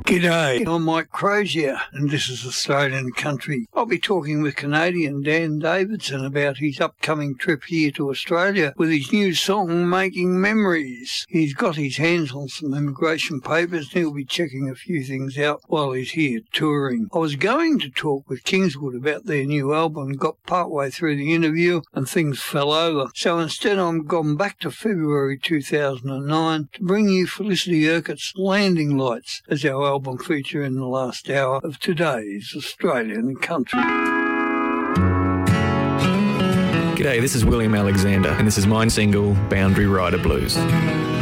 G'day, I'm Mike Crozier, and this is Australian Country. I'll be talking with Canadian Dan Davidson about his upcoming trip here to Australia with his new song, Making Memories. He's got his hands on some immigration papers and he'll be checking a few things out while he's here touring. I was going to talk with Kingswood about their new album, got partway through the interview and things fell over. So instead I'm gone back to February 2009 to bring you Felicity Urquhart's Landing Lights as our album feature in the last hour of today's Australian Country. G'day, this is William Alexander, and this is my single, Boundary Rider Blues.